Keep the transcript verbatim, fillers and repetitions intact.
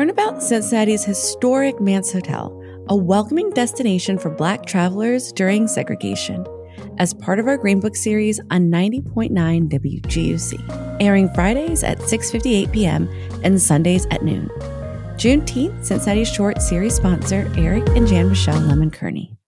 Learn about Cincinnati's historic Mance Hotel, a welcoming destination for Black travelers during segregation, as part of our Green Book series on ninety point nine W G U C, airing Fridays at six fifty-eight p.m. and Sundays at noon. Juneteenth, Cincinnati Short series sponsor Eric and Jan Michelle Lemon Kearney.